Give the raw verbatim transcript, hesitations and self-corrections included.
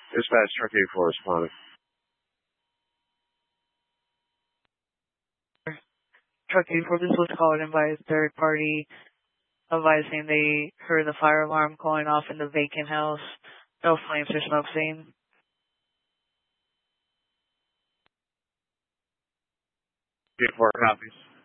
Dispatch truck eight four responding. Truck eight four, this was called in by a third party advising they heard the fire alarm going off in the vacant house. No flames or smoke seen. eight four copies.